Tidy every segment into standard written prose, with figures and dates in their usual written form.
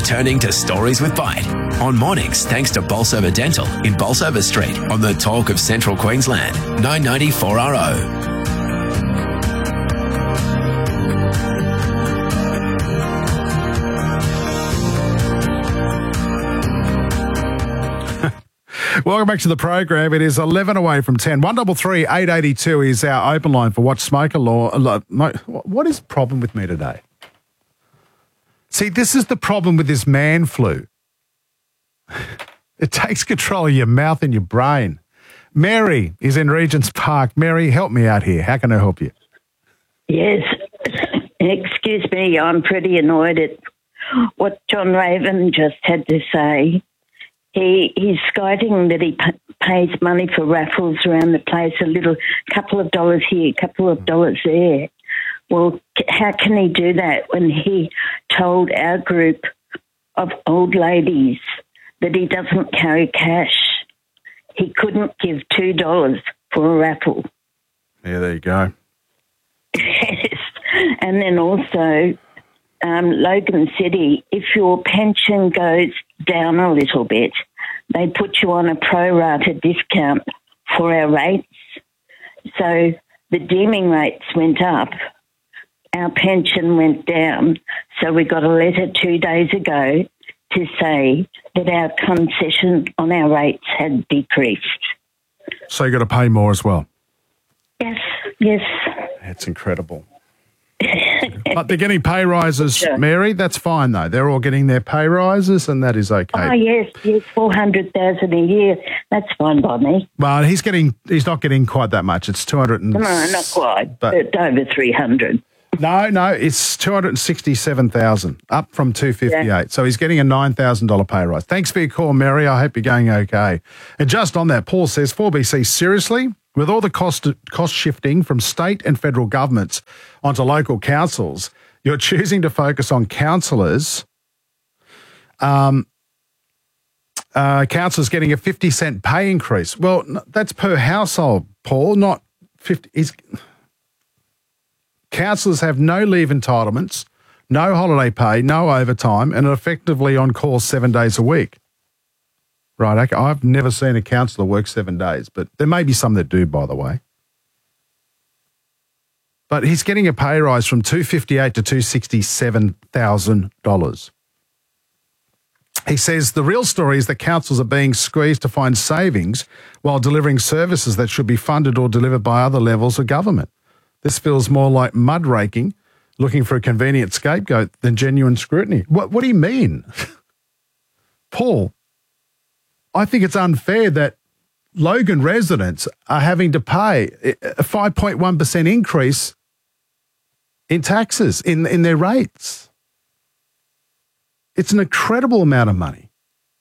returning to Stories with Bite. On mornings, thanks to Bolsover Dental in Bolsover Street on the Talk of Central Queensland, 990 4RO. Welcome back to the program. It is 11 away from 10. 133 882 is our open line for Watch Smoker Law. What is the problem with me today? See, this is the problem with this man flu. It takes control of your mouth and your brain. Mary is in Regent's Park. Mary, help me out here. How can I help you? Yes. Excuse me, I'm pretty annoyed at what John Raven just had to say. He's skiting that he pays money for raffles around the place, couple of dollars here, couple of dollars there. Well, how can he do that when he told our group of old ladies that he doesn't carry cash? He couldn't give $2 for a raffle. Yeah, there you go. Yes. And then also, Logan City, if your pension goes down a little bit, they put you on a pro-rata discount for our rates. So the deeming rates went up, our pension went down. So we got a letter 2 days ago to say that our concession on our rates had decreased. So you got to pay more as well? Yes. That's incredible. But they're getting pay rises, sure. Mary. That's fine, though. They're all getting their pay rises, and that is okay. Oh, yes, $400,000 a year. That's fine by me. Well, he's not getting quite that much. It's 200. No, not quite. But over 300. No, it's 267,000, up from 258. Yeah. So he's getting a $9,000 pay rise. Thanks for your call, Mary. I hope you're going okay. And just on that, Paul says, 4BC, seriously? With all the cost shifting from state and federal governments onto local councils, you're choosing to focus on councillors. Councillors getting a 50-cent pay increase. Well, that's per household, Paul, not 50. Councillors have no leave entitlements, no holiday pay, no overtime, and are effectively on call 7 days a week. Right, okay. I've never seen a councillor work 7 days, but there may be some that do, by the way. But he's getting a pay rise from $258,000 to $267,000. He says the real story is that councils are being squeezed to find savings while delivering services that should be funded or delivered by other levels of government. This feels more like mud raking, looking for a convenient scapegoat than genuine scrutiny. What do you mean? Paul, I think it's unfair that Logan residents are having to pay a 5.1% increase in taxes in their rates. It's an incredible amount of money.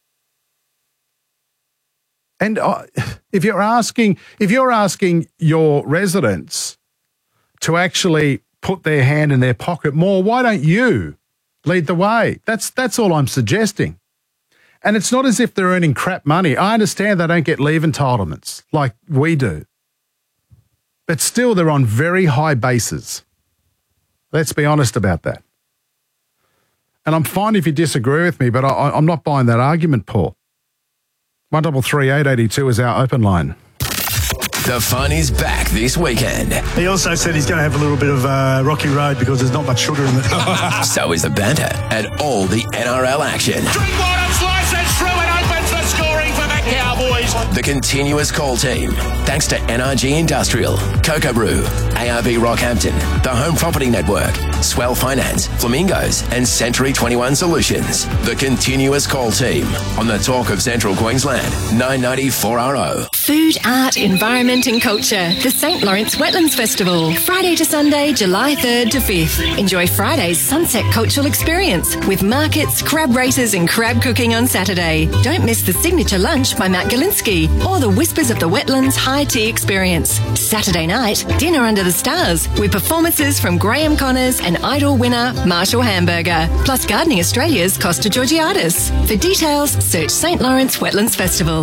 And if you're asking your residents to actually put their hand in their pocket more, why don't you lead the way? That's all I'm suggesting. And it's not as if they're earning crap money. I understand they don't get leave entitlements like we do. But still, they're on very high bases. Let's be honest about that. And I'm fine if you disagree with me, but I'm not buying that argument, Paul. 133 882 is our open line. The fun is back this weekend. He also said he's going to have a little bit of rocky road because there's not much sugar in it. So is the banter and all the NRL action. Drinkwater slices through and opens the scoring for the Cowboys. The continuous call team, thanks to NRG Industrial, Cocoa Brew, ARB Rockhampton, the Home Property Network, Swell Finance, Flamingos, and Century 21 Solutions. The continuous call team on the Talk of Central Queensland, 990 4RO. Food, art, environment and culture. The St. Lawrence Wetlands Festival. Friday to Sunday, July 3rd to 5th. Enjoy Friday's Sunset Cultural Experience with markets, crab races and crab cooking on Saturday. Don't miss the signature lunch by Matt Galinsky or the Whispers of the Wetlands High Tea Experience. Saturday night, dinner under the stars with performances from Graham Connors and Idol winner Marshall Hamburger, plus Gardening Australia's Costa Georgiadis. For details, search St. Lawrence Wetlands Festival.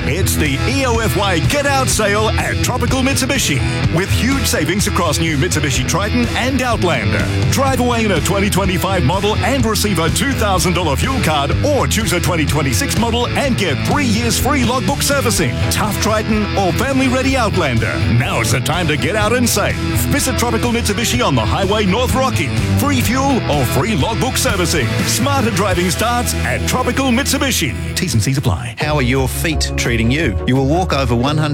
It's the EOFY Get Out sale at Tropical Mitsubishi, with huge savings across new Mitsubishi Triton and Outlander. Drive away in a 2025 model and receive a $2,000 fuel card, or choose a 2026 model and get 3 years free logbook servicing. Tough Triton or family-ready Outlander. Now's the time to get out and save. Visit Tropical Mitsubishi on the Highway North Rocky. Free fuel or free logbook servicing. Smarter driving starts at Tropical Mitsubishi. T's and C's apply. How are your feet treating you? You will walk over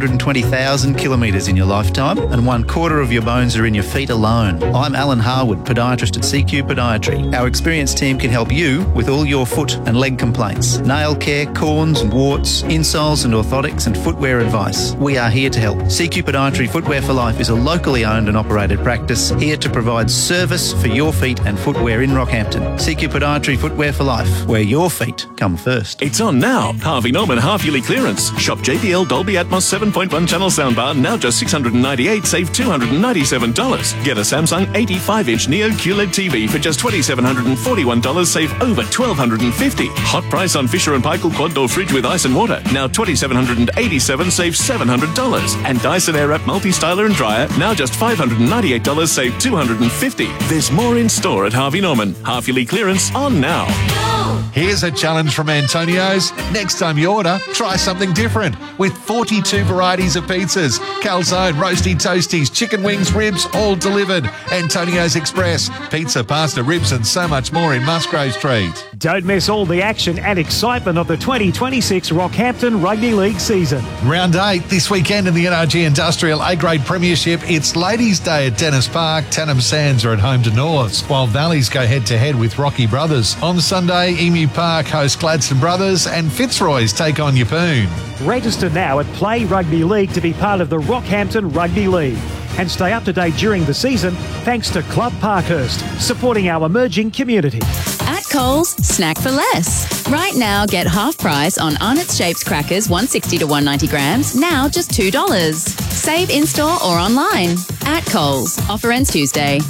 120,000 kilometres in your lifetime, and 1/4 of your bones are in your feet alone. I'm Alan Harwood, podiatrist at CQ Podiatry. Our experienced team can help you with all your foot and leg complaints. Nail care, corns and warts, insoles and orthotics and footwear advice. We are here to help. CQ Podiatry Footwear for Life is a locally owned and operated practice here to provide service for your feet and footwear in Rockhampton. CQ Podiatry Footwear for Life, where your feet come first. It's on now. Harvey Norman half-yearly clearance. Shop JBL Dolby Atmos 7.1 channel soundbar, now just $698, save $297. Get a Samsung 85-inch Neo QLED TV for just $2,741, save over $1,250. Hot price on Fisher & Paykel quad-door fridge with ice and water, now $2,787, save $700. And Dyson Airwrap multi-styler and dryer, now just $598, save $250. There's more in store at Harvey Norman. Half-yearly clearance on now. Here's a challenge from Antonio's. Next time you order, try something different. With 42 varieties of pizzas, calzone, roasty toasties, chicken wings, ribs, all delivered. Antonio's Express. Pizza, pasta, ribs and so much more in Musgrave Street. Don't miss all the action and excitement of the 2026 Rockhampton Rugby League season. Round 8 this weekend in the NRG Industrial A-Grade Premiership. It's Ladies' Day at Dennis Park. Tannum Sands are at home to Norths, while Valleys go head-to-head with Rocky Brothers. On Sunday, Emu Park host Gladstone Brothers and Fitzroy's take on Yeppoon. Register now at Play Rugby League to be part of the Rockhampton Rugby League. And stay up to date during the season thanks to Club Parkhurst, supporting our emerging community. At Coles, snack for less. Right now, get half price on Arnott's Shapes crackers 160 to 190 grams, now just $2. Save in-store or online. At Coles. Offer ends Tuesday.